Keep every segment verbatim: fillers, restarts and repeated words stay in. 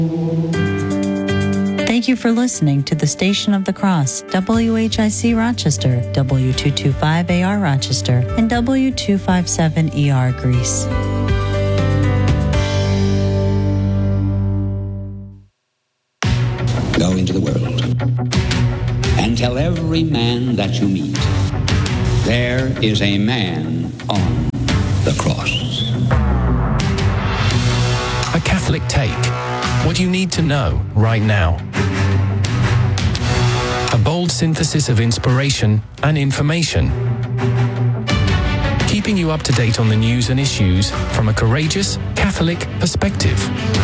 Thank you for listening to the Station of the Cross, W H I C Rochester, W two twenty-five A R Rochester, and W two fifty-seven E R Greece. Go into the world and tell every man that you meet, there is a man on the cross. A Catholic Take. What you need to know right now. A bold synthesis of inspiration and information. Keeping you up to date on the news and issues from a courageous Catholic perspective.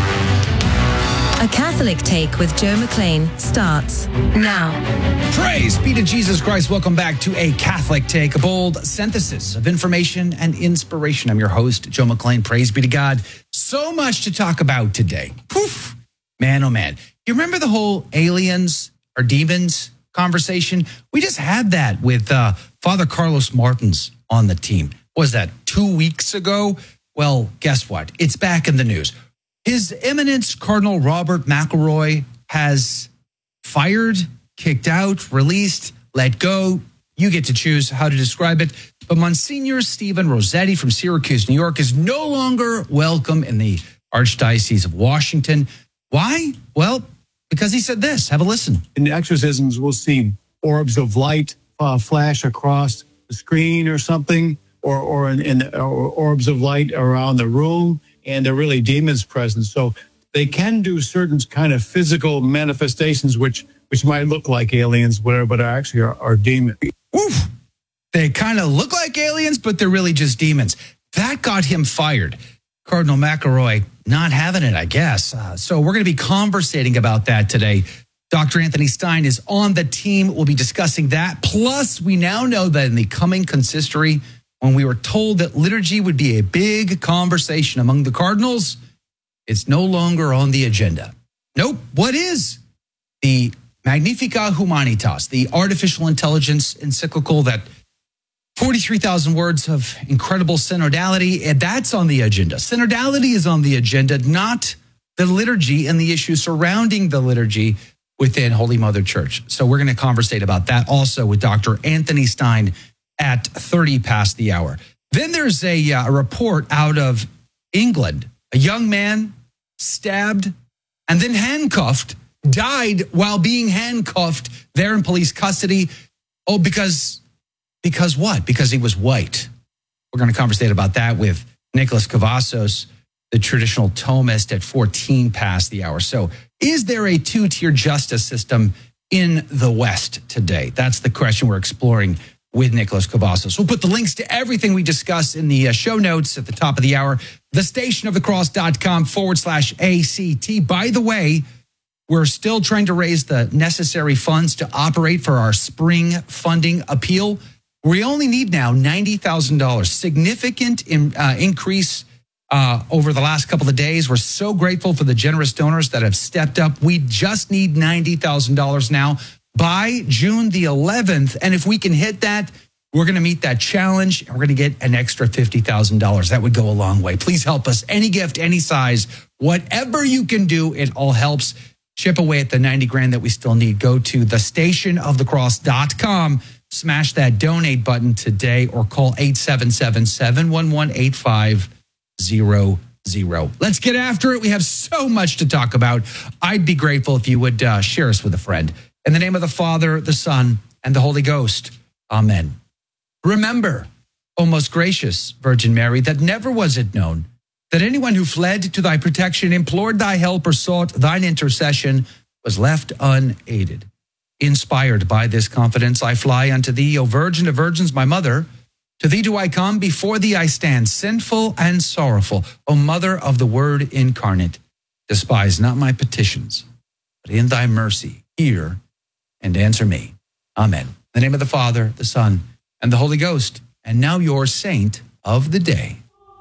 A Catholic Take with Joe McLean starts now. Praise be to Jesus Christ. Welcome back to A Catholic Take, a bold synthesis of information and inspiration. I'm your host, Joe McLean. Praise be to God. So much to talk about today. Poof. Man, oh man. You remember the whole aliens or demons conversation? We just had that with uh, Father Carlos Martins on the team. Was that two weeks ago? Well, guess what? It's back in the news. His Eminence Cardinal Robert McElroy has fired, kicked out, released, let go. You get to choose how to describe it. But Monsignor Stephen Rossetti from Syracuse, New York, is no longer welcome in the Archdiocese of Washington. Why? Well, because he said this. Have a listen. In exorcisms, we'll see orbs of light uh, flash across the screen or something, or or, in, in, or orbs of light around the room. And they're really demons present. So they can do certain kind of physical manifestations, which which might look like aliens, whatever, but are actually are, are demons. Oof. They kind of look like aliens, but they're really just demons. That got him fired. Cardinal McElroy not having it, I guess. Uh, so we're going to be conversating about that today. Doctor Anthony Stein is on the team. We'll be discussing that. Plus, we now know that in the coming consistory, when we were told that liturgy would be a big conversation among the cardinals, it's no longer on the agenda. Nope. What is? The Magnificat Humanitas, the artificial intelligence encyclical that forty-three thousand words of incredible synodality, and that's on the agenda. Synodality is on the agenda, not the liturgy and the issues surrounding the liturgy within Holy Mother Church. So we're going to conversate about that also with Doctor Anthony Stein at thirty past the hour. Then there's a, uh, a report out of England. A young man stabbed and then handcuffed, died while being handcuffed there in police custody. Oh, because, because what? Because he was white. We're going to conversate about that with Nicholas Cavazos, the traditional Thomist, at fourteen past the hour. So is there a two-tier justice system in the West today? That's the question we're exploring with Nicholas Cavazos. We'll put the links to everything we discuss in the show notes at the top of the hour, thestationofthecross.com forward slash ACT. By the way, we're still trying to raise the necessary funds to operate for our spring funding appeal. We only need now ninety thousand dollars. Significant in, uh, increase uh, over the last couple of days. We're so grateful for the generous donors that have stepped up. We just need ninety thousand dollars now by June the eleventh. And if we can hit that, we're going to meet that challenge and we're going to get an extra fifty thousand dollars. That would go a long way. Please help us. Any gift, any size, whatever you can do, it all helps. Chip away at the ninety grand that we still need. Go to the station of the cross dot com, smash that donate button today, or call eight seven seven, seven one one, eight five zero zero. Let's get after it. We have so much to talk about. I'd be grateful if you would uh, share us with a friend. In the name of the Father, the Son, and the Holy Ghost. Amen. Remember, O most gracious Virgin Mary, that never was it known that anyone who fled to thy protection, implored thy help, or sought thine intercession was left unaided. Inspired by this confidence, I fly unto thee, O Virgin of Virgins, my mother. To thee do I come, before thee I stand, sinful and sorrowful. O Mother of the Word incarnate, despise not my petitions, but in thy mercy hear and answer me. Amen. In the name of the Father, the Son, and the Holy Ghost. And now your saint of the day.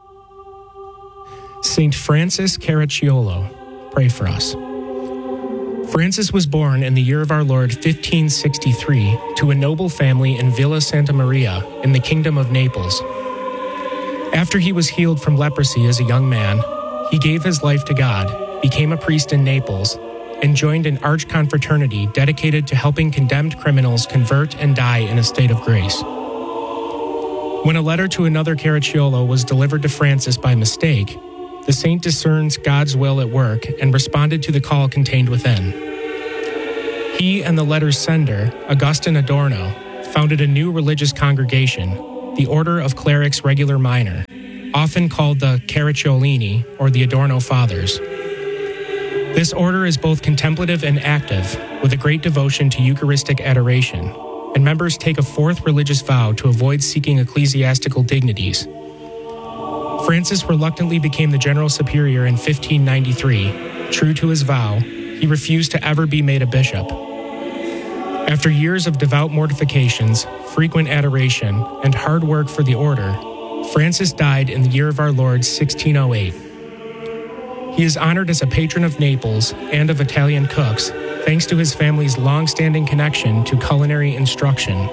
Saint Francis Caracciolo, pray for us. Francis was born in the year of our Lord fifteen sixty-three to a noble family in Villa Santa Maria in the Kingdom of Naples. After he was healed from leprosy as a young man, he gave his life to God, became a priest in Naples, and joined an arch-confraternity dedicated to helping condemned criminals convert and die in a state of grace. When a letter to another Caracciolo was delivered to Francis by mistake, the saint discerns God's will at work and responded to the call contained within. He and the letter's sender, Augustine Adorno, founded a new religious congregation, the Order of Clerics Regular Minor, often called the Caracciolini or the Adorno Fathers. This order is both contemplative and active, with a great devotion to Eucharistic adoration, and members take a fourth religious vow to avoid seeking ecclesiastical dignities. Francis reluctantly became the general superior in fifteen ninety-three. True to his vow, he refused to ever be made a bishop. After years of devout mortifications, frequent adoration, and hard work for the order, Francis died in the year of our Lord sixteen oh eight. He is honored as a patron of Naples and of Italian cooks, thanks to his family's long-standing connection to culinary instruction.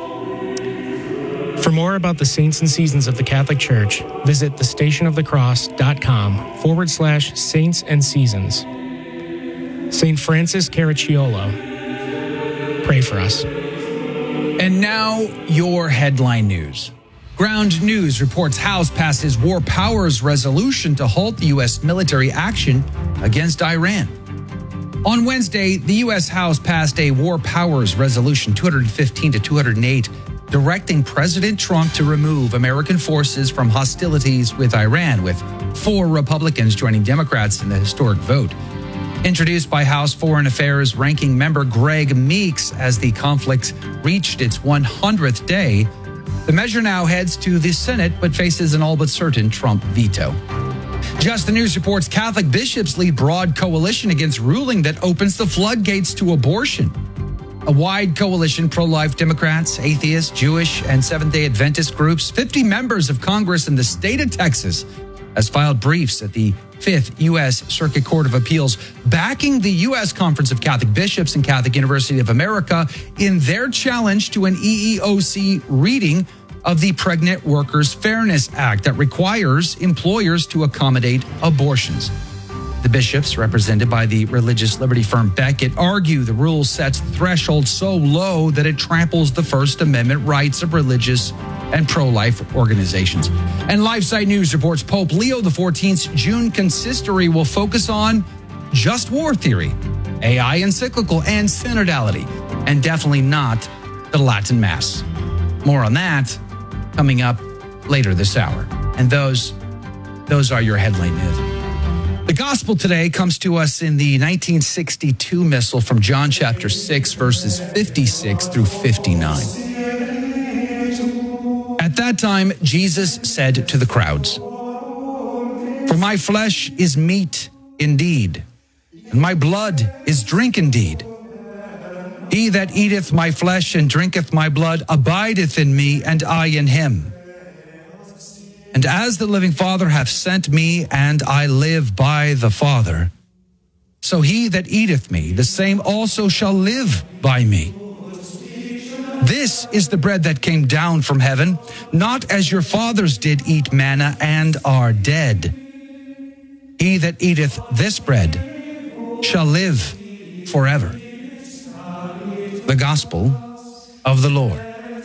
For more about the saints and seasons of the Catholic Church, visit thestationofthecross.com forward slash saints and seasons. Saint Francis Caracciolo, pray for us. And now, your headline news. Ground News reports House passes War Powers resolution to halt the U S military action against Iran. On Wednesday, the U S House passed a War Powers resolution two fifteen to two oh eight, directing President Trump to remove American forces from hostilities with Iran, with four Republicans joining Democrats in the historic vote. Introduced by House Foreign Affairs ranking member Greg Meeks as the conflict reached its one hundredth day, the measure now heads to the Senate but faces an all but certain Trump veto. Just the News reports Catholic bishops lead broad coalition against ruling that opens the floodgates to abortion. A wide coalition, pro-life Democrats, atheists, Jewish, and Seventh-day Adventist groups, fifty members of Congress in the state of Texas, has filed briefs at the Fifth U S Circuit Court of Appeals backing the U S Conference of Catholic Bishops and Catholic University of America in their challenge to an E E O C reading of the Pregnant Workers Fairness Act that requires employers to accommodate abortions. The bishops, represented by the religious liberty firm Becket, argue the rule sets the threshold so low that it tramples the First Amendment rights of religious and pro-life organizations. And LifeSite News reports Pope Leo the fourteenth's June consistory will focus on just war theory, A I encyclical, and synodality, and definitely not the Latin Mass. More on that coming up later this hour. And those, those are your headline news. The gospel today comes to us in the nineteen sixty-two missal from John chapter six, verses fifty-six through fifty-nine. At that time, Jesus said to the crowds, "For my flesh is meat indeed, and my blood is drink indeed. He that eateth my flesh and drinketh my blood abideth in me, and I in him. And as the living Father hath sent me, and I live by the Father, so he that eateth me, the same also shall live by me. This is the bread that came down from heaven, not as your fathers did eat manna and are dead. He that eateth this bread shall live forever." The Gospel of the Lord.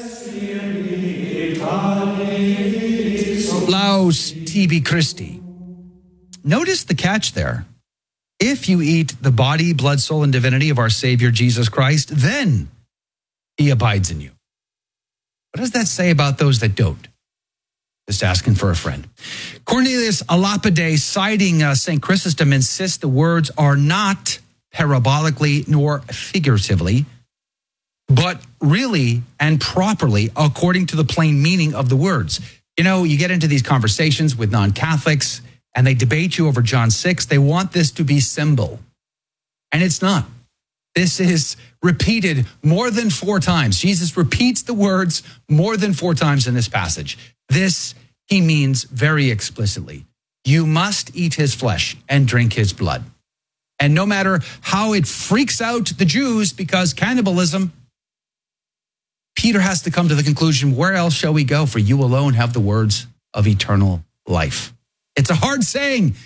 Laus tibi Christi. Notice the catch there. If you eat the body, blood, soul, and divinity of our Savior Jesus Christ, then he abides in you. What does that say about those that don't? Just asking for a friend. Cornelius a Lapide, citing uh, Saint Chrysostom, insists the words are not parabolically nor figuratively, but really and properly according to the plain meaning of the words. You know, you get into these conversations with non-Catholics and they debate you over John six. They want this to be symbol, and it's not. This is repeated more than four times. Jesus repeats the words more than four times in this passage. This he means very explicitly. You must eat his flesh and drink his blood. And no matter how it freaks out the Jews because cannibalism, Peter has to come to the conclusion, where else shall we go? For you alone have the words of eternal life. It's a hard saying,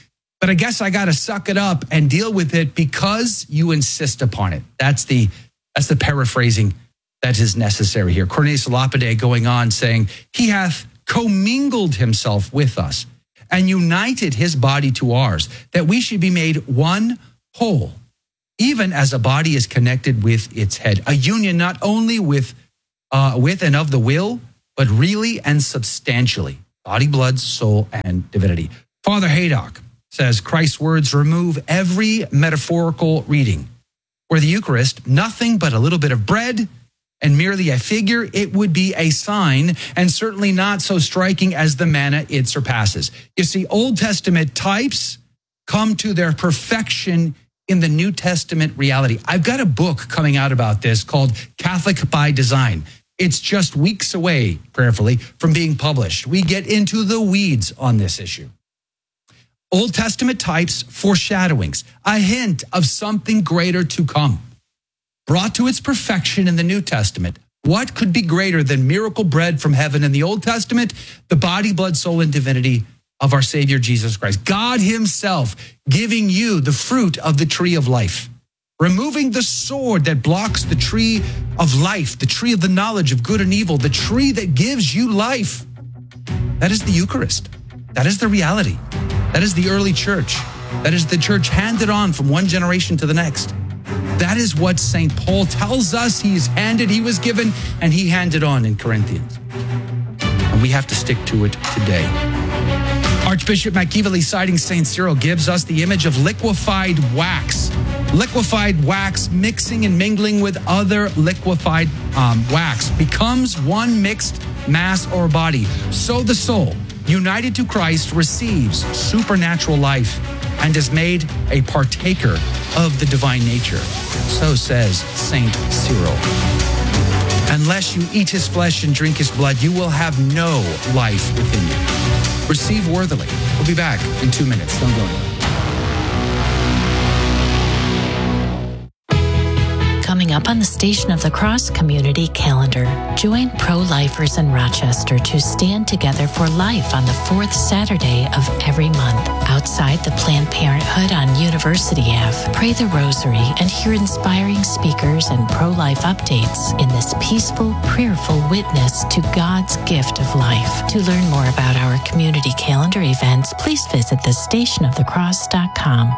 but I guess I got to suck it up and deal with it because you insist upon it. That's the that's the paraphrasing that is necessary here. Cornelius Lapide going on saying, he hath commingled himself with us and united his body to ours, that we should be made one whole, even as a body is connected with its head. A union not only with, uh, with and of the will, but really and substantially, body, blood, soul, and divinity. Father Haydock says, Christ's words remove every metaphorical reading. Where the Eucharist, nothing but a little bit of bread and merely a figure, it would be a sign, and certainly not so striking as the manna it surpasses. You see, Old Testament types come to their perfection in the New Testament reality. I've got a book coming out about this called Catholic by Design. It's just weeks away, prayerfully, from being published. We get into the weeds on this issue. Old Testament types, foreshadowings, a hint of something greater to come. Brought to its perfection in the New Testament. What could be greater than miracle bread from heaven in the Old Testament? The body, blood, soul, and divinity of our Savior Jesus Christ. God himself giving you the fruit of the tree of life. Removing the sword that blocks the tree of life, the tree of the knowledge of good and evil, the tree that gives you life. That is the Eucharist. That is the reality. That is the early church. That is the church handed on from one generation to the next. That is what Saint Paul tells us he's handed, he was given, and he handed on in Corinthians. And we have to stick to it today. Archbishop McKeevely, citing Saint Cyril, gives us the image of liquefied wax. Liquefied wax mixing and mingling with other liquefied um, wax becomes one mixed mass or body. So the soul, united to Christ, receives supernatural life and is made a partaker of the divine nature. So says Saint Cyril. Unless you eat his flesh and drink his blood, you will have no life within you. Receive worthily. We'll be back in two minutes. Don't go anywhere. Coming up on the Station of the Cross community calendar, join pro-lifers in Rochester to stand together for life on the fourth Saturday of every month. Outside the Planned Parenthood on University Avenue, pray the rosary and hear inspiring speakers and pro-life updates in this peaceful, prayerful witness to God's gift of life. To learn more about our community calendar events, please visit the station of the cross dot com.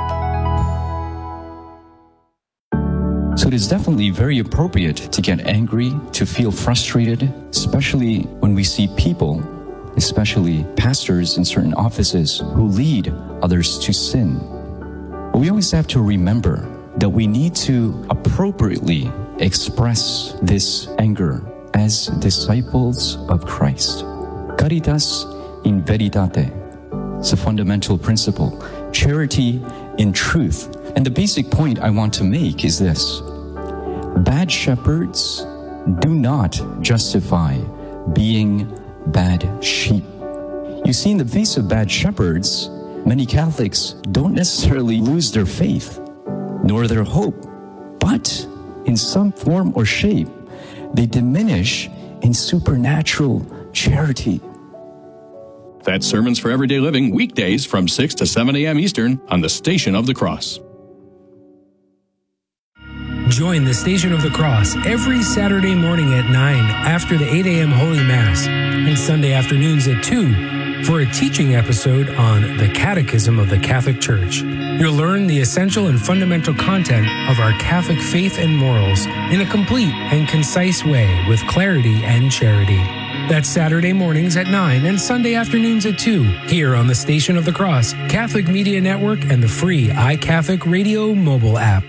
So it is definitely very appropriate to get angry, to feel frustrated, especially when we see people, especially pastors in certain offices, who lead others to sin. But we always have to remember that we need to appropriately express this anger as disciples of Christ. Caritas in veritate. It's a fundamental principle. Charity in truth. And the basic point I want to make is this. Bad shepherds do not justify being bad sheep. You see, in the face of bad shepherds, many Catholics don't necessarily lose their faith, nor their hope, but in some form or shape, they diminish in supernatural charity. That's Sermons for Everyday Living, weekdays from six to seven a.m. Eastern on the Station of the Cross. Join the Station of the Cross every Saturday morning at nine after the eight a.m. Holy Mass and Sunday afternoons at two for a teaching episode on the Catechism of the Catholic Church. You'll learn the essential and fundamental content of our Catholic faith and morals in a complete and concise way with clarity and charity. That's Saturday mornings at nine and Sunday afternoons at two here on the Station of the Cross, Catholic Media Network, and the free iCatholic Radio mobile app.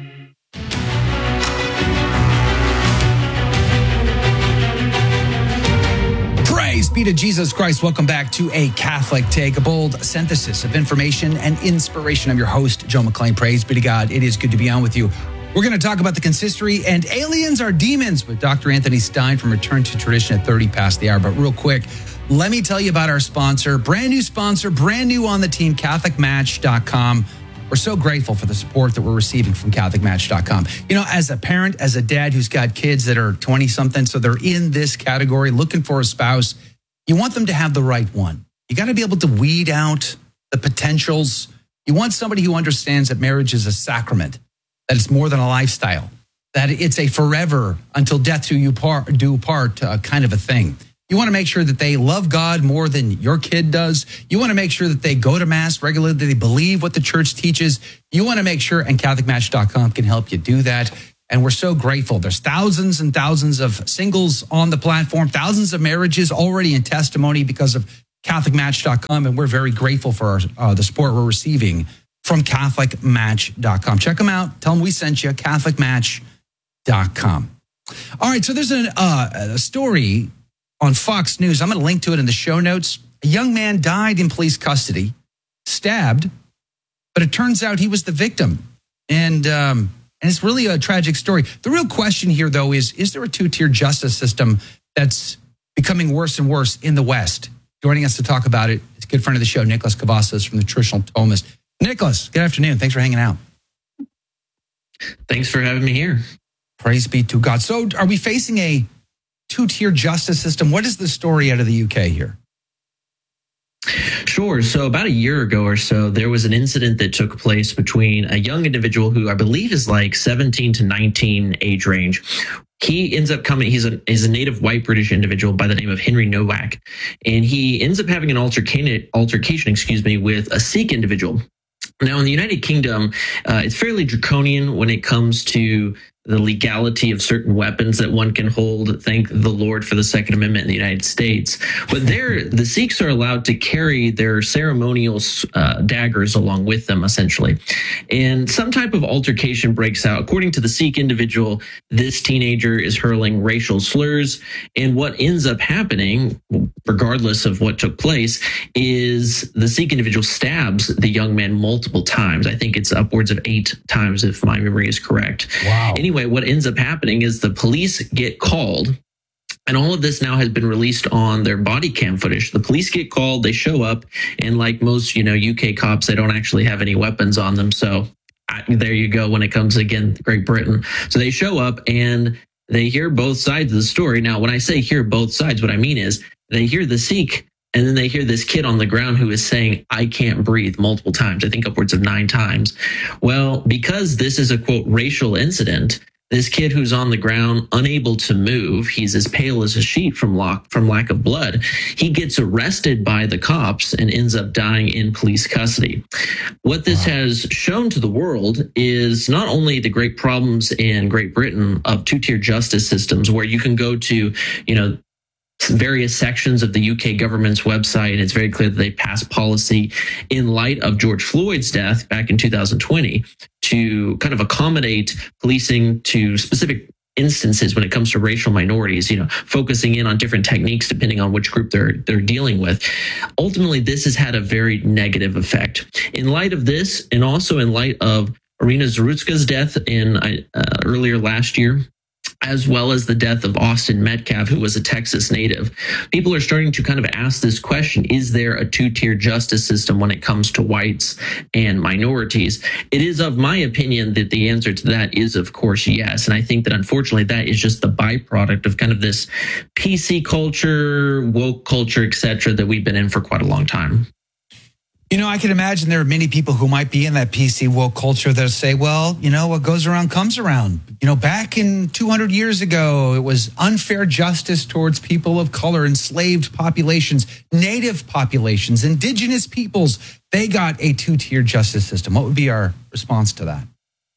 Praise be to Jesus Christ. Welcome back to A Catholic Take, a bold synthesis of information and inspiration. I'm your host, Joe McClain. Praise be to God. It is good to be on with you. We're going to talk about the consistory and aliens are demons with Doctor Anthony Stein from Return to Tradition at thirty past the hour. But real quick, let me tell you about our sponsor, brand new sponsor, brand new on the team, Catholic Match dot com. We're so grateful for the support that we're receiving from Catholic Match dot com. You know, as a parent, as a dad who's got kids that are twenty-something, so they're in this category, looking for a spouse, you want them to have the right one. You got to be able to weed out the potentials. You want somebody who understands that marriage is a sacrament, that it's more than a lifestyle, that it's a forever until death do you part, do part uh, kind of a thing. You want to make sure that they love God more than your kid does. You want to make sure that they go to Mass regularly, that they believe what the church teaches. You want to make sure, and Catholic Match dot com can help you do that. And we're so grateful. There's thousands and thousands of singles on the platform, thousands of marriages already in testimony because of Catholic Match dot com. And we're very grateful for our, uh, the support we're receiving from Catholic Match dot com. Check them out. Tell them we sent you, Catholic Match dot com. All right, so there's an, uh, a story on Fox News. I'm going to link to it in the show notes. A young man died in police custody, stabbed, but it turns out he was the victim. And, um, and it's really a tragic story. The real question here, though, is, is there a two-tier justice system that's becoming worse and worse in the West? Joining us to talk about it is a good friend of the show, Nicholas Cavazos from the Traditional Thomist. Nicholas, good afternoon. Thanks for hanging out. Thanks for having me here. Praise be to God. So are we facing a two-tier justice system? What is the story out of the U K here? Sure. So about a year ago or so, there was an incident that took place between a young individual who I believe is like seventeen to nineteen age range. He ends up coming, he's a, he's a native white British individual by the name of Henry Nowak. And he ends up having an altercation, altercation, excuse me, with a Sikh individual. Now, in the United Kingdom, uh, it's fairly draconian when it comes to the legality of certain weapons that one can hold. Thank the Lord for the Second Amendment in the United States. But there, the Sikhs are allowed to carry their ceremonial uh, daggers along with them, essentially. And some type of altercation breaks out. According to the Sikh individual, this teenager is hurling racial slurs. And what ends up happening, regardless of what took place, is the Sikh individual stabs the young man multiple times. I think it's upwards of eight times, if my memory is correct. Wow. Anyway, what ends up happening is the police get called, and all of this now has been released on their body cam footage. The police get called, they show up, and like most, you know, U K cops, they don't actually have any weapons on them. So I, there you go when it comes, again, to Great Britain. So they show up and they hear both sides of the story. Now, when I say hear both sides, what I mean is they hear the Sikh, and then they hear this kid on the ground who is saying, "I can't breathe," multiple times, I think upwards of nine times. Well, because this is a, quote, racial incident, this kid who's on the ground, unable to move, he's as pale as a sheet from, lock, from lack of blood, he gets arrested by the cops and ends up dying in police custody. What this has shown to the world is not only the great problems in Great Britain of two-tier justice systems where you can go to, you know, various sections of the U K government's website, and it's very clear that they passed policy in light of George Floyd's death back in two thousand twenty to kind of accommodate policing to specific instances when it comes to racial minorities, you know, focusing in on different techniques depending on which group they're they're dealing with. Ultimately, this has had a very negative effect. In light of this, and also in light of Irina Zarutska's death in uh, earlier last year, as well as the death of Austin Metcalf, who was a Texas native, people are starting to kind of ask this question: is there a two-tier justice system when it comes to whites and minorities? It is of my opinion that the answer to that is, of course, yes. And I think that unfortunately that is just the byproduct of kind of this P C culture, woke culture, et cetera, that we've been in for quite a long time. You know, I can imagine there are many people who might be in that P C woke culture that say, well, you know, what goes around comes around. You know, back in two hundred years ago, it was unfair justice towards people of color, enslaved populations, native populations, indigenous peoples. They got a two-tier justice system. What would be our response to that?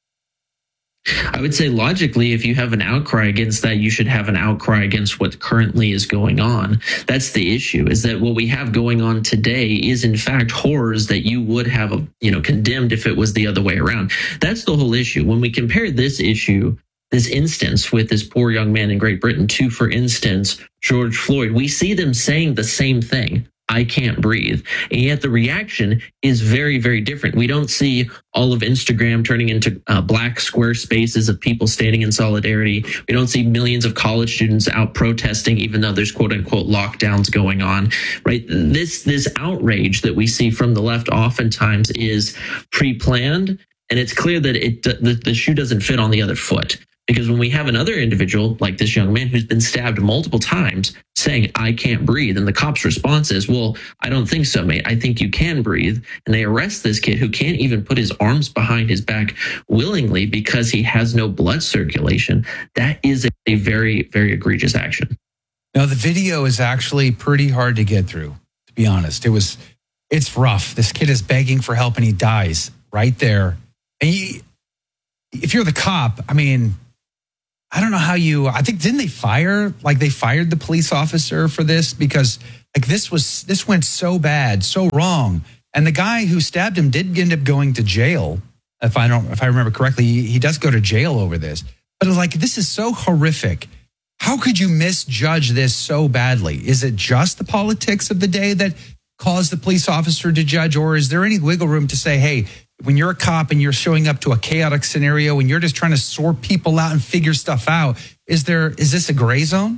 I would say logically, if you have an outcry against that, you should have an outcry against what currently is going on. That's the issue, is that what we have going on today is in fact horrors that you would have, you know, condemned if it was the other way around. That's the whole issue. When we compare this issue, this instance with this poor young man in Great Britain to, for instance, George Floyd, we see them saying the same thing: I can't breathe. And yet the reaction is very, very different. We don't see all of Instagram turning into uh, black square spaces of people standing in solidarity. We don't see millions of college students out protesting, even though there's quote unquote lockdowns going on, right? This, this outrage that we see from the left oftentimes is pre-planned, and it's clear that it, the, the shoe doesn't fit on the other foot. Because when we have another individual, like this young man who's been stabbed multiple times, saying, I can't breathe, and the cop's response is, well, I don't think so, mate. I think you can breathe. And they arrest this kid who can't even put his arms behind his back willingly because he has no blood circulation. That is a, a very, very egregious action. No, the video is actually pretty hard to get through, to be honest. It was, it's rough. This kid is begging for help and he dies right there. And he, if you're the cop, I mean, I don't know how you, I think, didn't they fire, like they fired the police officer for this? Because like this was, this went so bad, so wrong. And the guy who stabbed him did end up going to jail. If I don't, if I remember correctly, he, he does go to jail over this. But it was like, this is so horrific. How could you misjudge this so badly? Is it just the politics of the day that caused the police officer to judge? Or is there any wiggle room to say, hey, when you're a cop and you're showing up to a chaotic scenario and you're just trying to sort people out and figure stuff out, is there, is this a gray zone?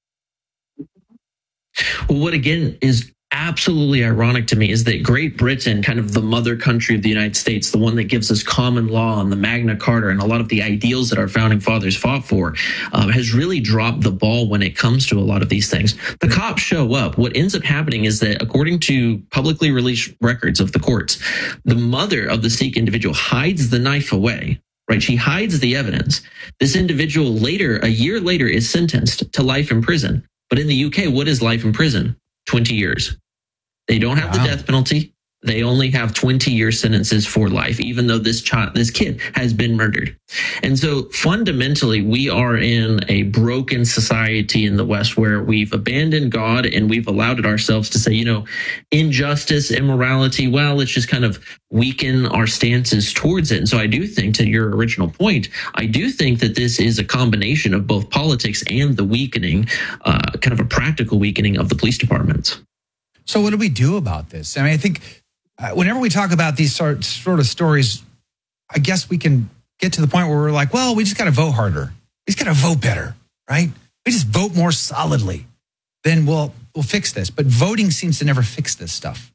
Well, what again is absolutely ironic to me is that Great Britain, kind of the mother country of the United States, the one that gives us common law and the Magna Carta and a lot of the ideals that our founding fathers fought for, um, has really dropped the ball when it comes to a lot of these things. The cops show up. What ends up happening is that, according to publicly released records of the courts, the mother of the Sikh individual hides the knife away. Right? She hides the evidence. This individual later, a year later, is sentenced to life in prison. But in the U K, what is life in prison? twenty years. They don't have wow. the death penalty. They only have twenty year sentences for life, even though this child, this kid has been murdered. And so fundamentally, we are in a broken society in the West where we've abandoned God and we've allowed it ourselves to say, you know, injustice, immorality, well, let's just kind of weaken our stances towards it. And so I do think, to your original point, I do think that this is a combination of both politics and the weakening, uh, kind of a practical weakening of the police departments. So what do we do about this? I mean, I think uh, whenever we talk about these sort, sort of stories, I guess we can get to the point where we're like, well, we just got to vote harder. We just got to vote better, right? We just vote more solidly. Then we'll we'll fix this. But voting seems to never fix this stuff.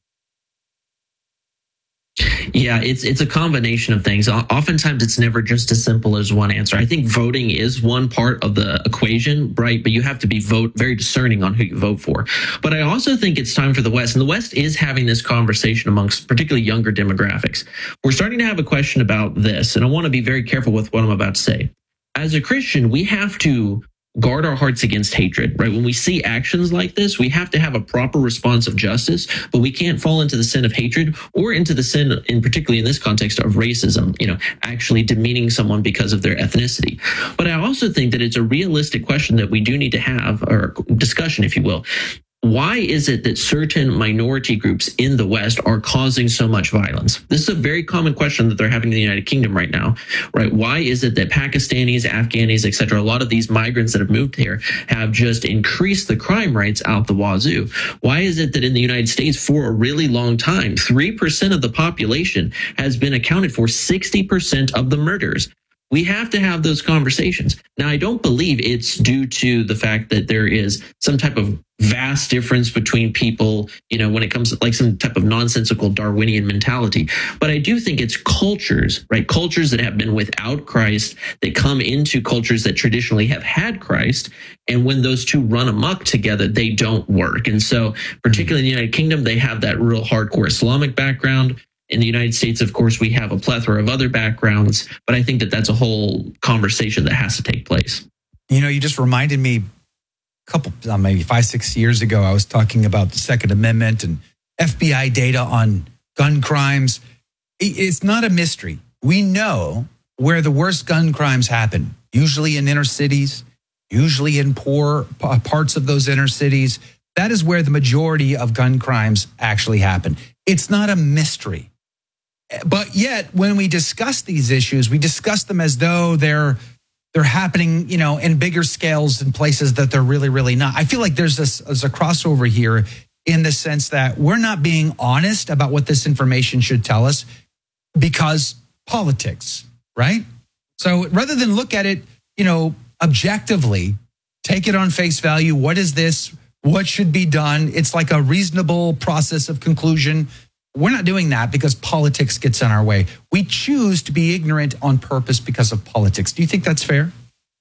Yeah, it's it's a combination of things. Oftentimes, it's never just as simple as one answer. I think voting is one part of the equation, right? But you have to be vote very discerning on who you vote for. But I also think it's time for the West, and the West is having this conversation amongst particularly younger demographics. We're starting to have a question about this, and I want to be very careful with what I'm about to say. As a Christian, we have to guard our hearts against hatred, right? When we see actions like this, we have to have a proper response of justice, but we can't fall into the sin of hatred or into the sin, in particularly in this context, of racism, you know, actually demeaning someone because of their ethnicity. But I also think that it's a realistic question that we do need to have, or discussion, if you will. Why is it that certain minority groups in the West are causing so much violence? This is a very common question that they're having in the United Kingdom right now, right? Why is it that Pakistanis, Afghanis, et cetera, a lot of these migrants that have moved here have just increased the crime rates out the wazoo? Why is it that in the United States, for a really long time, three percent of the population has been accounted for sixty percent of the murders? We have to have those conversations. Now, I don't believe it's due to the fact that there is some type of vast difference between people, you know, when it comes to like some type of nonsensical Darwinian mentality. But I do think it's cultures, right? Cultures that have been without Christ, that come into cultures that traditionally have had Christ. And when those two run amok together, they don't work. And so particularly in the United Kingdom, they have that real hardcore Islamic background. In the United States, of course, we have a plethora of other backgrounds, but I think that that's a whole conversation that has to take place. You know, you just reminded me a couple, uh, maybe five, six years ago, I was talking about the Second Amendment and F B I data on gun crimes. It's not a mystery. We know where the worst gun crimes happen, usually in inner cities, usually in poor parts of those inner cities. That is where the majority of gun crimes actually happen. It's not a mystery. But yet, when we discuss these issues, we discuss them as though they're they're happening, you know, in bigger scales in places that they're really, really not. I feel like there's this there's a crossover here in the sense that we're not being honest about what this information should tell us because politics, right? So rather than look at it, you know, objectively, take it on face value. What is this? What should be done? It's like a reasonable process of conclusion. We're not doing that because politics gets in our way. We choose to be ignorant on purpose because of politics. Do you think that's fair?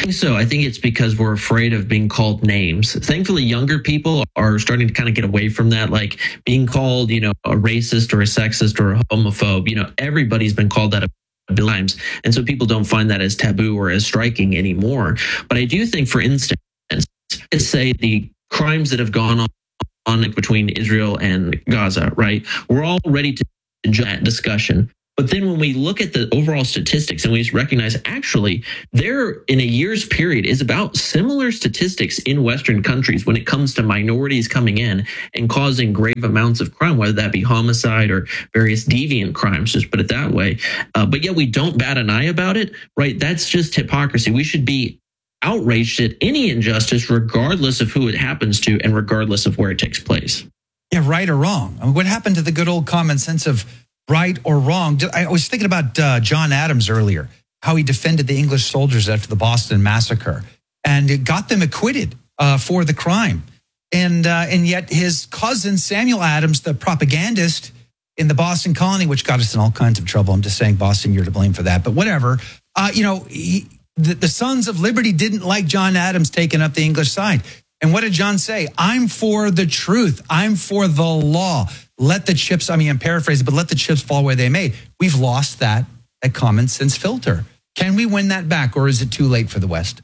I think so. I think it's because we're afraid of being called names. Thankfully, younger people are starting to kind of get away from that, like being called, you know, a racist or a sexist or a homophobe. You know, everybody's been called that a billion times. And so people don't find that as taboo or as striking anymore. But I do think, for instance, let's say the crimes that have gone on, on between Israel and Gaza, right? We're all ready to enjoy that discussion. But then when we look at the overall statistics and we recognize actually there in a year's period is about similar statistics in Western countries when it comes to minorities coming in and causing grave amounts of crime, whether that be homicide or various deviant crimes, just put it that way. Uh, but yet we don't bat an eye about it, right? That's just hypocrisy. We should be outraged at any injustice, regardless of who it happens to and regardless of where it takes place. Yeah, right or wrong. I mean, what happened to the good old common sense of right or wrong? I was thinking about uh, John Adams earlier, how he defended the English soldiers after the Boston Massacre, and it got them acquitted uh, for the crime. And uh, and yet his cousin, Samuel Adams, the propagandist in the Boston colony, which got us in all kinds of trouble. I'm just saying, Boston, you're to blame for that. But whatever. Uh, you know, he, the, the Sons of Liberty didn't like John Adams taking up the English side. And what did John say? I'm for the truth. I'm for the law. Let the chips, I mean, I'm paraphrasing, but let the chips fall where they may. We've lost that, that common sense filter. Can we win that back, or is it too late for the West?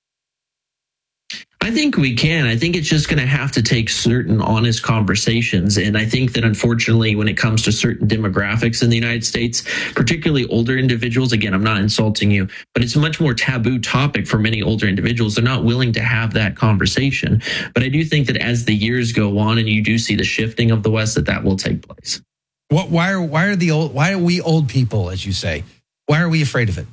I think we can. I think it's just going to have to take certain honest conversations. And I think that unfortunately, when it comes to certain demographics in the United States, particularly older individuals, again, I'm not insulting you, but it's a much more taboo topic for many older individuals. They're not willing to have that conversation. But I do think that as the years go on and you do see the shifting of the West, that that will take place. What, why are, why are the old, why are we old people, as you say, why are we afraid of it?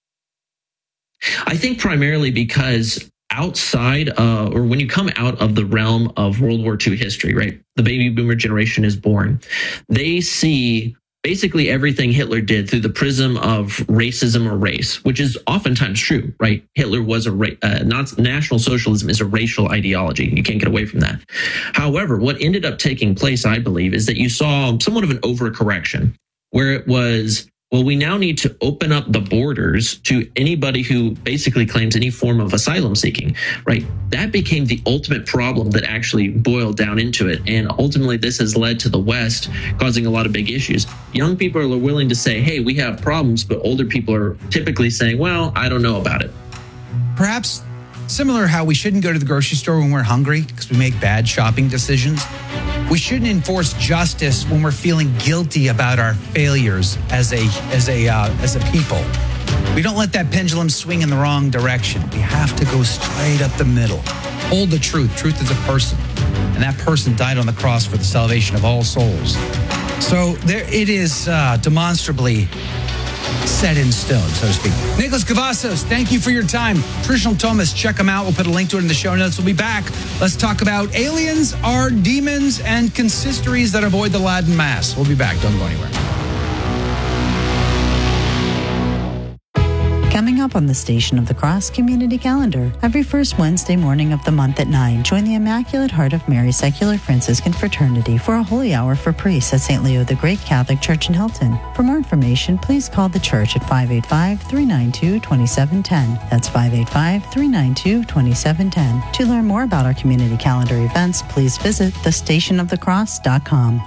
I think primarily because outside uh, or when you come out of the realm of World War Two history, right? The baby boomer generation is born. They see basically everything Hitler did through the prism of racism or race, which is oftentimes true, right? Hitler was a ra- uh, not, National Socialism is a racial ideology. You can't get away from that. However, what ended up taking place, I believe, is that you saw somewhat of an overcorrection where it was, well, we now need to open up the borders to anybody who basically claims any form of asylum seeking, right? That became the ultimate problem that actually boiled down into it. And ultimately, this has led to the West causing a lot of big issues. Young people are willing to say, hey, we have problems, but older people are typically saying, well, I don't know about it. Perhaps similar how we shouldn't go to the grocery store when we're hungry because we make bad shopping decisions. We shouldn't enforce justice when we're feeling guilty about our failures as a as a uh, as a people. We don't let that pendulum swing in the wrong direction. We have to go straight up the middle. Hold the truth. Truth is a person, and that person died on the cross for the salvation of all souls. So there, it is uh, demonstrably set in stone, so to speak. Nicholas Cavazos, thank you for your time. Traditional Thomas, check them out. We'll put a link to it in the show notes. We'll be back. Let's talk about aliens, are demons, and consistories that avoid the Latin Mass. We'll be back. Don't go anywhere. Coming up on the Station of the Cross Community Calendar, every first Wednesday morning of the month at nine, join the Immaculate Heart of Mary Secular Franciscan Fraternity for a holy hour for priests at Saint Leo the Great Catholic Church in Hilton. For more information, please call the church at five eight five, three nine two, two seven one zero. That's five eight five, three nine two, two seven one zero. To learn more about our community calendar events, please visit the station of the cross dot com.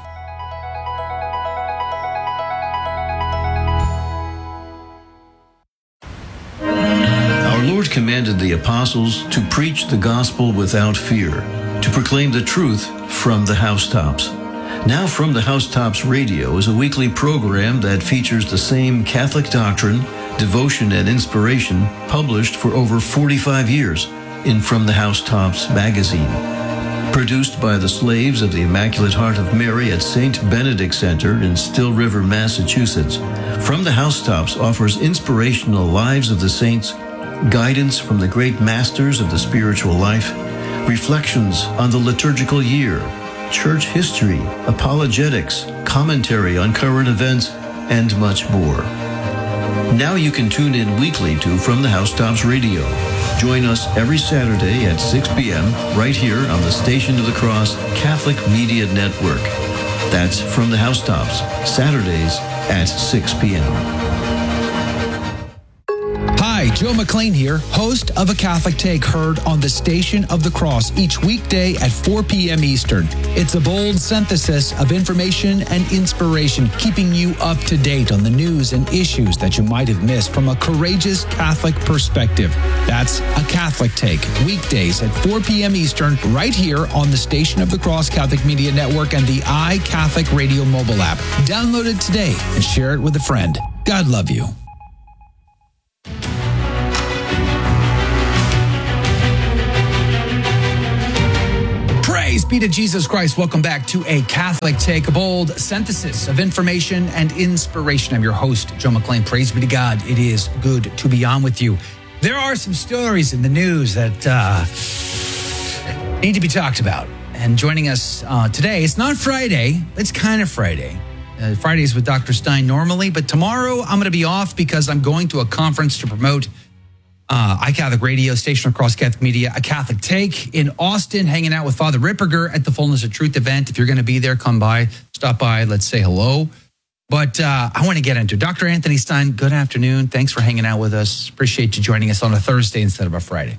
Our Lord commanded the apostles to preach the gospel without fear, to proclaim the truth from the housetops. Now From the Housetops Radio is a weekly program that features the same Catholic doctrine, devotion, and inspiration published for over forty-five years in From the Housetops magazine. Produced by the slaves of the Immaculate Heart of Mary at Saint Benedict Center in Still River, Massachusetts, From the Housetops offers inspirational lives of the saints, guidance from the great masters of the spiritual life, reflections on the liturgical year, church history, apologetics, commentary on current events, and much more. Now you can tune in weekly to From the Housetops Radio. Join us every Saturday at six p.m. right here on the Station of the Cross Catholic Media Network. That's From the Housetops, Saturdays at six p.m. Hi, Hi, Joe McLean here, host of A Catholic Take, heard on the Station of the Cross each weekday at four p.m. Eastern. It's a bold synthesis of information and inspiration, keeping you up to date on the news and issues that you might have missed from a courageous Catholic perspective. That's A Catholic Take, weekdays at four p.m. Eastern, right here on the Station of the Cross Catholic Media Network and the iCatholic Radio mobile app. Download it today and share it with a friend. God love you. Praise be to Jesus Christ. Welcome back to A Catholic Take, a bold synthesis of information and inspiration. I'm your host, Joe McLean. Praise be to God. It is good to be on with you. There are some stories in the news that uh, need to be talked about. And joining us uh, today, it's not Friday, it's kind of Friday. Uh, Fridays with Doctor Stein normally, but tomorrow I'm going to be off because I'm going to a conference to promote uh, iCatholic Radio, Station Across Catholic Media, A Catholic Take in Austin, hanging out with Father Ripperger at the Fullness of Truth event. If you're going to be there, come by, stop by, let's say hello. But uh, I want to get into Doctor Anthony Stein. Good afternoon. Thanks for hanging out with us. Appreciate you joining us on a Thursday instead of a Friday.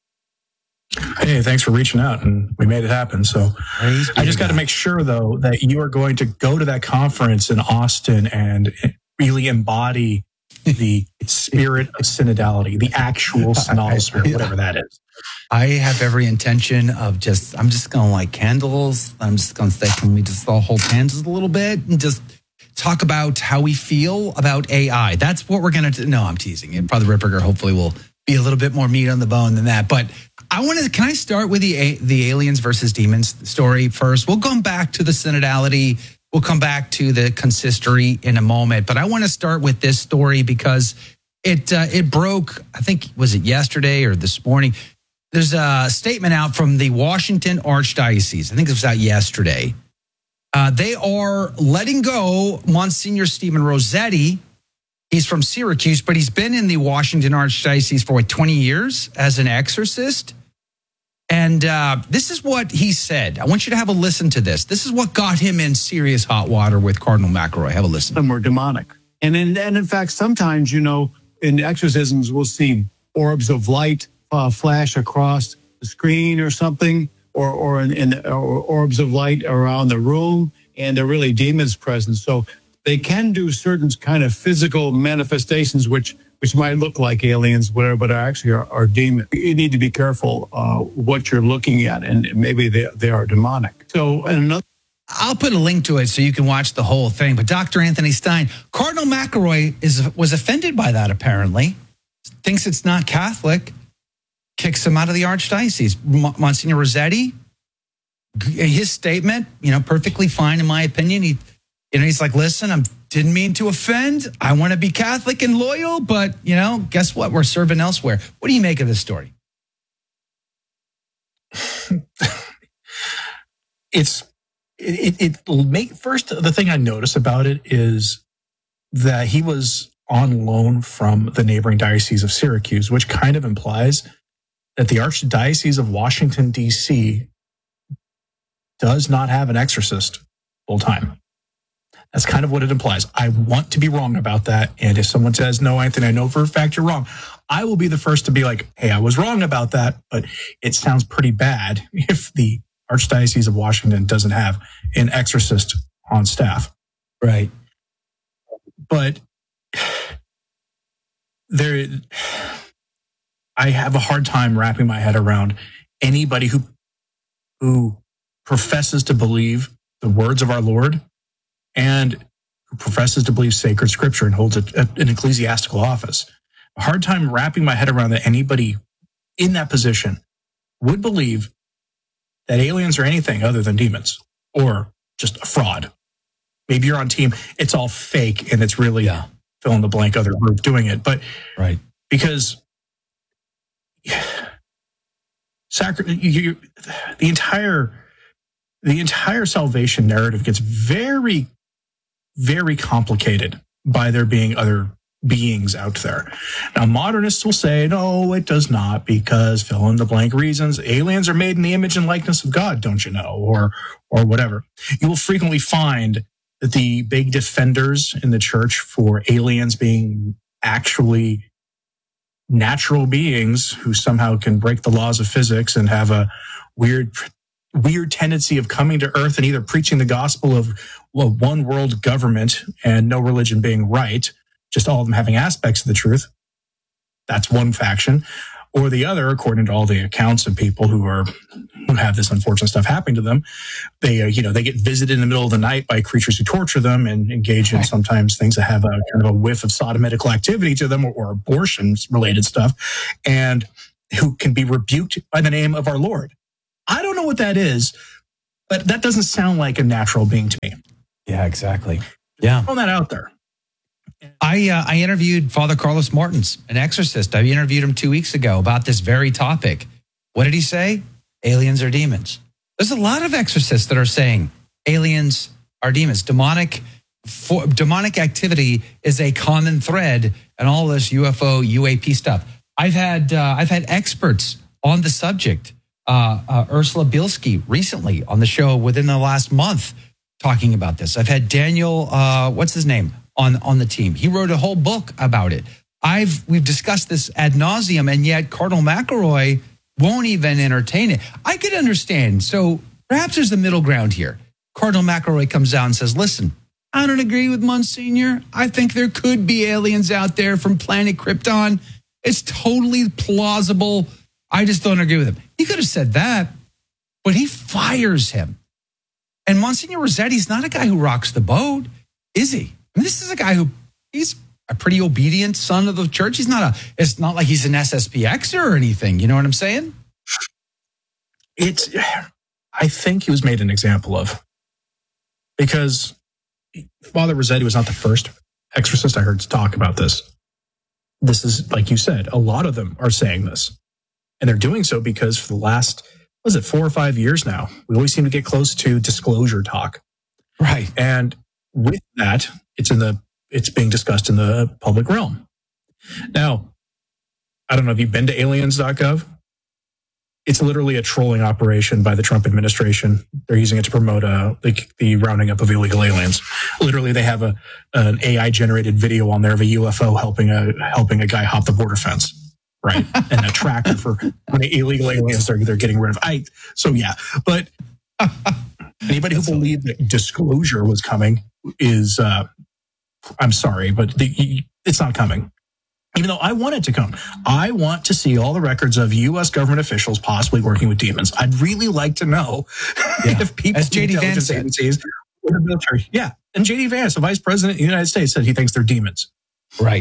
Hey, thanks for reaching out, and we made it happen. So I just got to make sure, though, that you are going to go to that conference in Austin and really embody the spirit of synodality, the actual synodal spirit, whatever that is. I have every intention of just, I'm just going to light candles. I'm just going to say, can we just all hold hands a little bit and just talk about how we feel about A I? That's what we're going to do. No, I'm teasing. And Father Ripperger hopefully will be a little bit more meat on the bone than that. But I want to, can I start with the the aliens versus demons story first? We'll come back to the synodality. We'll come back to the consistory in a moment. But I want to start with this story because it uh, it broke, I think, was it yesterday or this morning? There's a statement out from the Washington Archdiocese. I think it was out yesterday. Uh, they are letting go Monsignor Stephen Rossetti. He's from Syracuse, but he's been in the Washington Archdiocese for what, twenty years as an exorcist. And uh, this is what he said. I want you to have a listen to this. This is what got him in serious hot water with Cardinal McElroy. Have a listen. Some were demonic. And in, and in fact, sometimes, you know, in exorcisms, we'll see orbs of light uh, flash across the screen or something, or, or, in, in, or orbs of light around the room, and they're really demons present. So they can do certain kind of physical manifestations, which which might look like aliens, whatever, but are actually are, are demons. You need to be careful uh, what you're looking at, and maybe they they are demonic. So, and another. I'll put a link to it so you can watch the whole thing. But Doctor Anthony Stein, Cardinal McElroy is was offended by that. Apparently, thinks it's not Catholic, kicks him out of the archdiocese. Monsignor Rossetti, his statement, you know, perfectly fine in my opinion. He. You know, he's like, listen, I didn't mean to offend. I want to be Catholic and loyal, but, you know, guess what? We're serving elsewhere. What do you make of this story? it's, it, it, it make, first, the thing I notice about it is that he was on loan from the neighboring diocese of Syracuse, which kind of implies that the Archdiocese of Washington, D C does not have an exorcist full time. That's kind of what it implies. I want to be wrong about that. And if someone says, no, Anthony, I know for a fact you're wrong, I will be the first to be like, hey, I was wrong about that. But it sounds pretty bad if the Archdiocese of Washington doesn't have an exorcist on staff. Right. But there, I have a hard time wrapping my head around anybody who, who professes to believe the words of our Lord and who professes to believe sacred scripture and holds a, a, an ecclesiastical office. A hard time wrapping my head around that anybody in that position would believe that aliens are anything other than demons or just a fraud. Maybe you're on team, it's all fake and it's really yeah. fill in the blank other group doing it. But right, because sacri- you, you, the entire the entire salvation narrative gets very very complicated by there being other beings out there. Now, modernists will say, no, it does not, because fill in the blank reasons. Aliens are made in the image and likeness of God, don't you know? Or, or whatever. You will frequently find that the big defenders in the church for aliens being actually natural beings who somehow can break the laws of physics and have a weird, weird tendency of coming to Earth and either preaching the gospel of well, one world government and no religion being right, just all of them having aspects of the truth. That's one faction. Or the other, according to all the accounts of people who are who have this unfortunate stuff happening to them, they uh, you know they get visited in the middle of the night by creatures who torture them and engage in sometimes things that have a kind of a whiff of sodomitical activity to them or, or abortions related stuff, and who can be rebuked by the name of our Lord. I don't know what that is, but that doesn't sound like a natural being to me. Yeah, exactly. Yeah, throwing that out there. I uh, I interviewed Father Carlos Martins, an exorcist. I interviewed him two weeks ago about this very topic. What did he say? Aliens are demons. There's a lot of exorcists that are saying aliens are demons. Demonic for, demonic activity is a common thread in all this U F O, U A P stuff. I've had uh, I've had experts on the subject. Uh, uh, Ursula Bielski recently on the show within the last month talking about this. I've had Daniel, uh, what's his name? On, on the team. He wrote a whole book about it. I've we've discussed this ad nauseum, and yet Cardinal McElroy won't even entertain it. I could understand. So perhaps there's a middle ground here. Cardinal McElroy comes out and says, listen, I don't agree with Monsignor. I think there could be aliens out there from planet Krypton. It's totally plausible. I just don't agree with him. He could have said that, but he fires him. And Monsignor Rossetti's not a guy who rocks the boat, is he? I mean, this is a guy who, he's a pretty obedient son of the church. He's not a, it's not like he's an S S P Xer or anything. You know what I'm saying? It's, I think he was made an example of, because Father Rossetti was not the first exorcist I heard talk about this. This is, like you said, a lot of them are saying this. And they're doing so because for the last, what is it, four or five years now, we always seem to get close to disclosure talk. Right. And with that, it's in the it's being discussed in the public realm. Now, I don't know if you've been to aliens dot gov. It's literally a trolling operation by the Trump administration. They're using it to promote uh, the, the rounding up of illegal aliens. Literally, they have a an A I generated video on there of a U F O helping a helping a guy hop the border fence, right? And a tracker for when the illegal aliens they're they're getting rid of. I so yeah, but anybody who believed that disclosure was coming is, uh, I'm sorry, but the, it's not coming. Even though I want it to come. I want to see all the records of U S government officials possibly working with demons. I'd really like to know yeah. if people As J D Vance agencies or the military. Yeah. And J D Vance, the vice president of the United States, said he thinks they're demons. Right.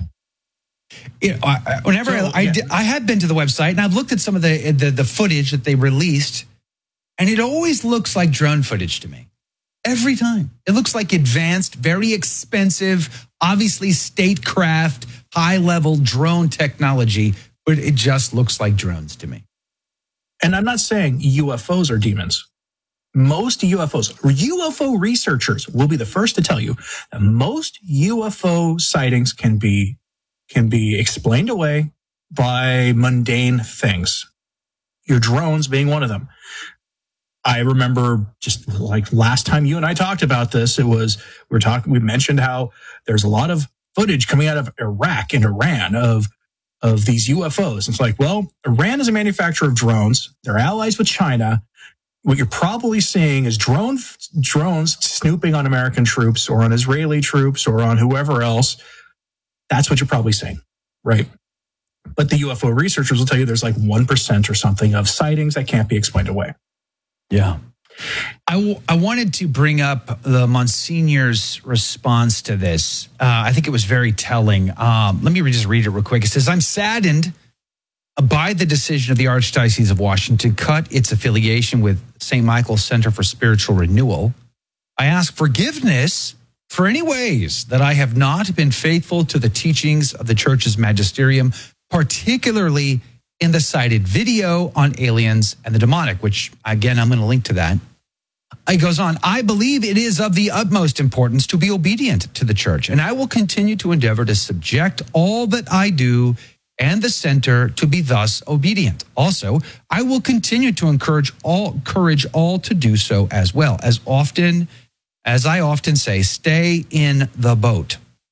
You know, I, whenever so, I, yeah. I, did, I had been to the website and I've looked at some of the, the the footage that they released, and it always looks like drone footage to me. Every time. It looks like advanced, very expensive, obviously statecraft, high-level drone technology, but it just looks like drones to me. And I'm not saying U F Os are demons. Most U F Os, U F O researchers will be the first to tell you that most U F O sightings can be can be explained away by mundane things. Your drones being one of them. I remember just like last time you and I talked about this, it was, we were talking, we mentioned how there's a lot of footage coming out of Iraq and Iran of, of these U F Os. It's like, well, Iran is a manufacturer of drones. They're allies with China. What you're probably seeing is drone, drones snooping on American troops or on Israeli troops or on whoever else. That's what you're probably seeing, right? But the U F O researchers will tell you there's like one percent or something of sightings that can't be explained away. Yeah. I, w- I wanted to bring up the Monsignor's response to this. Uh, I think it was very telling. Um, let me re- just read it real quick. It says, I'm saddened by the decision of the Archdiocese of Washington to cut its affiliation with Saint Michael's Center for Spiritual Renewal. I ask forgiveness for any ways that I have not been faithful to the teachings of the Church's magisterium, particularly in the cited video on aliens and the demonic, which, again, I'm going to link to that. It goes on, I believe it is of the utmost importance to be obedient to the Church, and I will continue to endeavor to subject all that I do and the center to be thus obedient. Also, I will continue to encourage all, encourage all to do so as well. As often, as I often say, stay in the boat.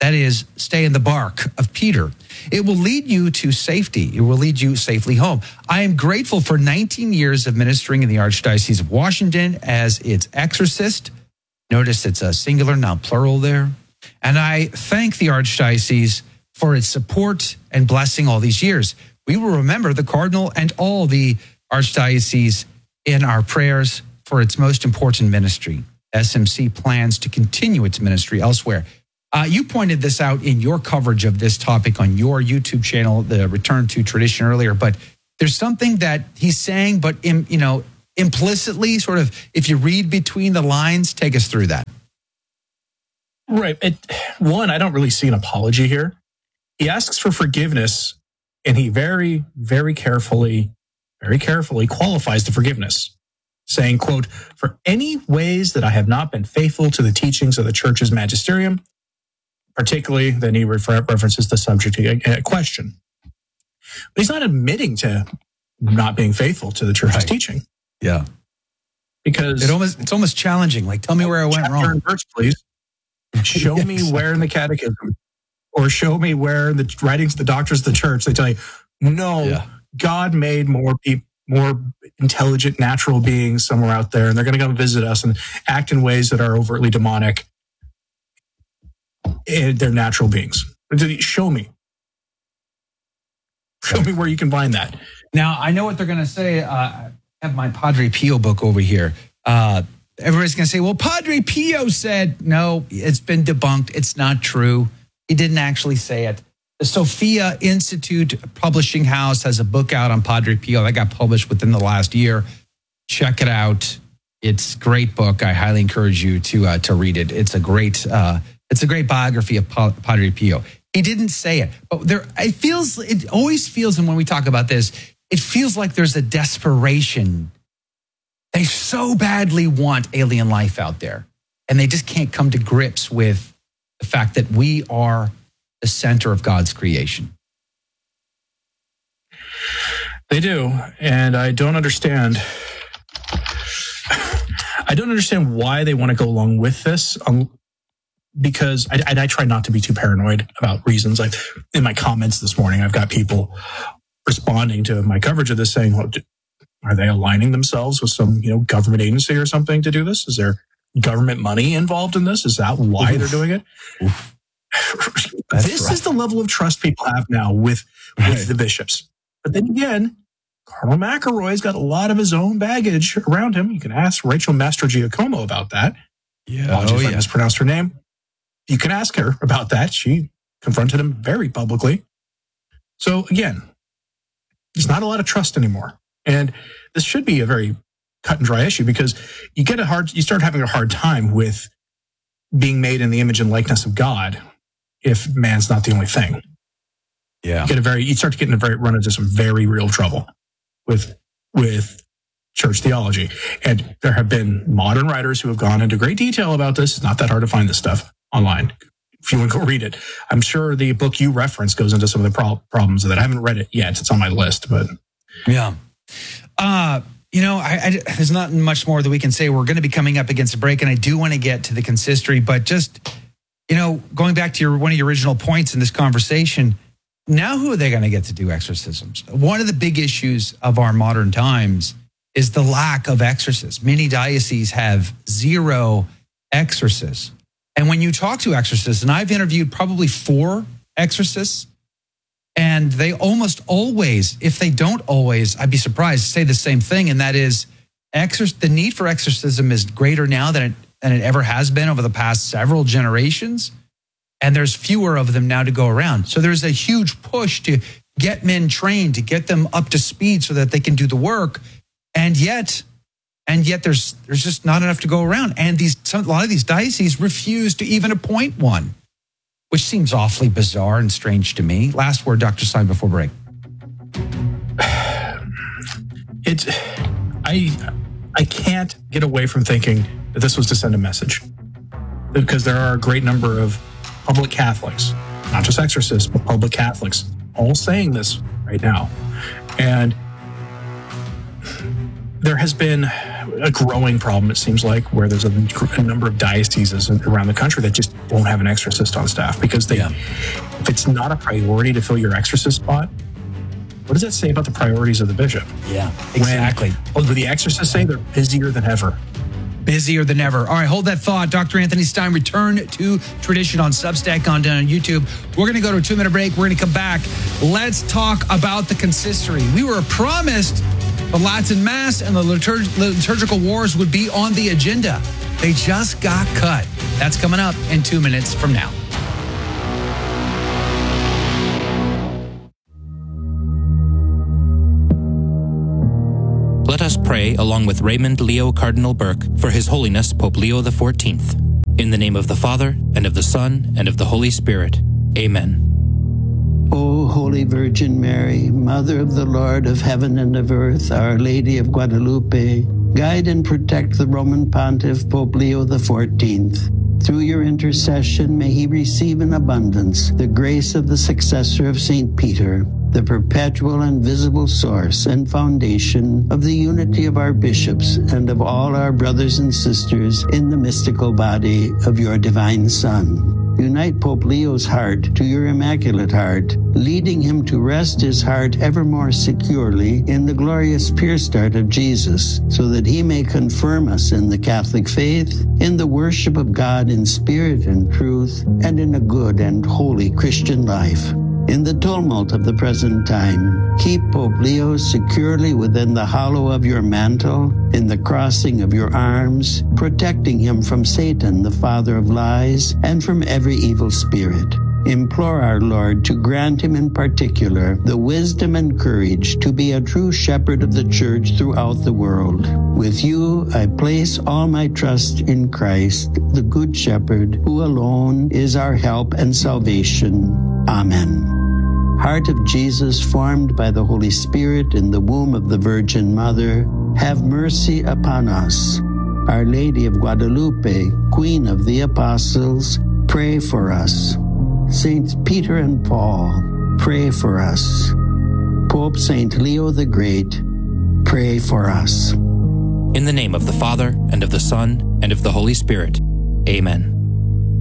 That is, stay in the bark of Peter. It will lead you to safety. It will lead you safely home. I am grateful for nineteen years of ministering in the Archdiocese of Washington as its exorcist. Notice it's a singular, not plural there. And I thank the Archdiocese for its support and blessing all these years. We will remember the Cardinal and all the Archdiocese in our prayers for its most important ministry. S M C plans to continue its ministry elsewhere. Uh, you pointed this out in your coverage of this topic on your YouTube channel, the Return to Tradition earlier, but there's something that he's saying, but in, you know, implicitly, sort of, if you read between the lines, take us through that. Right. It, one, I don't really see an apology here. He asks for forgiveness, and he very, very carefully, very carefully qualifies the forgiveness, saying, quote, "For any ways that I have not been faithful to the teachings of the Church's magisterium," particularly, then he refer- references the subject uh, question. But he's not admitting to not being faithful to the Church's right. teaching. Yeah. Because it almost, it's almost challenging. Like, tell me where I went wrong. And verse, please. Show yeah, me exactly. where in the catechism, or show me where in the writings of the doctors of the Church, they tell you, no, yeah. God made more people, more intelligent, natural beings somewhere out there, and they're going to come visit us and act in ways that are overtly demonic. And they're natural beings. Show me. Show me where you can find that. Now, I know what they're going to say. Uh, I have my Padre Pio book over here. Uh, everybody's going to say, well, Padre Pio said, no, it's been debunked. It's not true. He didn't actually say it. The Sophia Institute Publishing House has a book out on Padre Pio that got published within the last year. Check it out. It's a great book. I highly encourage you to uh, to read it. It's a great uh, it's a great biography of pa- Padre Pio. He didn't say it, but there it feels it always feels, and when we talk about this, it feels like there's a desperation. They so badly want alien life out there, and they just can't come to grips with the fact that we are the center of God's creation. They do, and I don't understand. I don't understand why they want to go along with this, um, because I, I, I try not to be too paranoid about reasons. Like in my comments this morning, I've got people responding to my coverage of this saying, well, are they aligning themselves with some, you know, government agency or something to do this? Is there government money involved in this? Is that why Oof. they're doing it? This right. is the level of trust people have now with, with right. the bishops. But then again, Cardinal McElroy's got a lot of his own baggage around him. You can ask Rachel Mastrogiacomo about that. Yeah, Apologies oh, if yeah. I mispronounced her name. You can ask her about that. She confronted him very publicly. So again, there's not a lot of trust anymore. And this should be a very cut and dry issue because you get a hard, you start having a hard time with being made in the image and likeness of God if man's not the only thing. Yeah. You get a very, you start to get in a very, run into some very real trouble with, with church theology. And there have been modern writers who have gone into great detail about this. It's not that hard to find this stuff online if you want to go read it. I'm sure the book you referenced goes into some of the pro- problems of that. I haven't read it yet. It's on my list, but yeah. Uh, you know, I, I, there's not much more that we can say. We're going to be coming up against a break, and I do want to get to the consistory, but just, you know, going back to your one of your original points in this conversation, now who are they going to get to do exorcisms? One of the big issues of our modern times is the lack of exorcists. Many dioceses have zero exorcists. And when you talk to exorcists, and I've interviewed probably four exorcists, and they almost always, if they don't always, I'd be surprised, say the same thing, and that is exorc- the need for exorcism is greater now than it, than it ever has been over the past several generations. And there's fewer of them now to go around. So there's a huge push to get men trained, to get them up to speed so that they can do the work. And yet, and yet there's there's just not enough to go around. And these some, a lot of these dioceses refuse to even appoint one, which seems awfully bizarre and strange to me. Last word, Doctor Stein, before break. It, I, I can't get away from thinking that this was to send a message, because there are a great number of public Catholics, not just exorcists, but public Catholics, all saying this right now. And there has been a growing problem, it seems like, where there's a, a number of dioceses around the country that just don't have an exorcist on staff because they, yeah. if it's not a priority to fill your exorcist spot, what does that say about the priorities of the bishop? Yeah, exactly. When, well, the exorcists say they're busier than ever. Busier than ever. All right, hold that thought. Doctor Anthony Stine, Return to Tradition on Substack, on, on YouTube. We're going to go to a two-minute break. We're going to come back. Let's talk about the consistory. We were promised the Latin Mass and the liturg- liturgical wars would be on the agenda. They just got cut. That's coming up in two minutes from now. Let us pray along with Raymond Leo Cardinal Burke for His Holiness Pope Leo the fourteenth. In the name of the Father, and of the Son, and of the Holy Spirit. Amen. O Holy Virgin Mary, Mother of the Lord of heaven and of earth, Our Lady of Guadalupe, guide and protect the Roman Pontiff Pope Leo the fourteenth. Through your intercession, may he receive in abundance the grace of the successor of Saint Peter, the perpetual and visible source and foundation of the unity of our bishops and of all our brothers and sisters in the mystical body of your divine Son. Unite Pope Leo's heart to your Immaculate Heart, leading him to rest his heart ever more securely in the glorious pierced heart of Jesus, so that he may confirm us in the Catholic faith, in the worship of God in spirit and truth, and in a good and holy Christian life. In the tumult of the present time, keep Pope Leo securely within the hollow of your mantle, in the crossing of your arms, protecting him from Satan, the father of lies, and from every evil spirit. Implore our Lord to grant him in particular the wisdom and courage to be a true shepherd of the church throughout the world. With you, I place all my trust in Christ, the Good Shepherd, who alone is our help and salvation. Amen. Heart of Jesus, formed by the Holy Spirit in the womb of the Virgin Mother, have mercy upon us. Our Lady of Guadalupe, Queen of the Apostles, pray for us. Saints Peter and Paul, pray for us. Pope Saint Leo the Great, pray for us. In the name of the Father, and of the Son, and of the Holy Spirit. Amen.